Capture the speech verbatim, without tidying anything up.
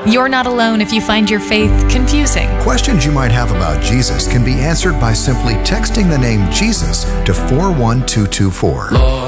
You're not alone if you find your faith confusing. Questions you might have about Jesus can be answered by simply texting the name Jesus to four one two two four. Lord,